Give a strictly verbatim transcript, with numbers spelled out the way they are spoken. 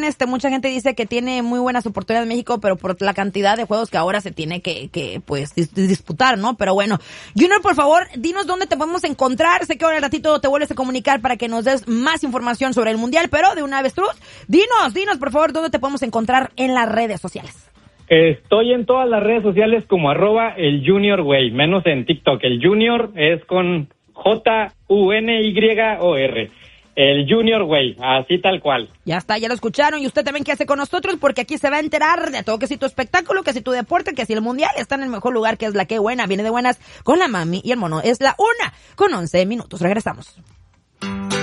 también este mucha gente dice que tiene muy buenas oportunidades en México, pero por la cantidad de juegos que ahora se tiene que, que pues dis- disputar, ¿no? Pero bueno, Junior, por favor, dinos dónde te podemos encontrar. Sé que ahora al ratito te vuelves a comunicar para que nos des más información sobre el Mundial, pero de una vez, dinos, dinos, por favor, dónde te podemos encontrar en las redes sociales. Estoy en todas las redes sociales como arroba el Junior Way, menos en TikTok. El Junior es con J U N Y O R. El Junior Way, así tal cual. Ya está, ya lo escucharon. Y usted también quédese con nosotros porque aquí se va a enterar de todo, que si tu espectáculo, que si tu deporte, que si el Mundial está en el mejor lugar, que es la que buena, viene de buenas con la mami y el mono. Es la una con once minutos. Regresamos.